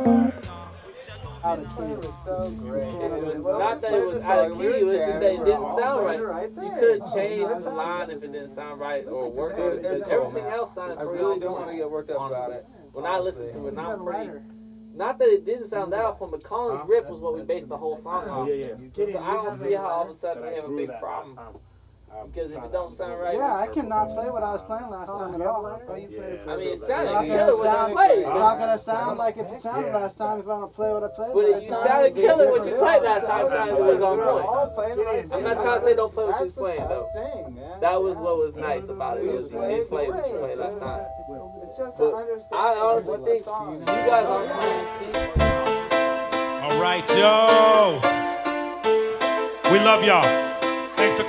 Out of key. It was so great. It was not that it was out of key, it was just that it didn't sound right. You could have changed the line if it didn't sound right or work on it. Everything else sounded I pretty really on don't want to point. get worked up about it. When I listened to it, not pretty. Not that it didn't sound that off, but Collins' riff was what we based the whole song on. So I don't see how all of a sudden we have a big problem. Because if it don't sound right. Yeah, I cannot play what I was playing last time at all. Oh, you played it. I mean, it It's sounded not killer gonna when sound, you played. it's not gonna sound like if it sounded last time if I don't play what I played But last you time. sounded killer when you played last time. It sounded it was on All point. playing the right I'm not trying to say don't play what you was playing That's though. the thing, man. That was what was nice about it. It was you did play what you played last time. It's just But to understand. I honestly think you guys aren't playing C. All right, yo. We love y'all. Thanks for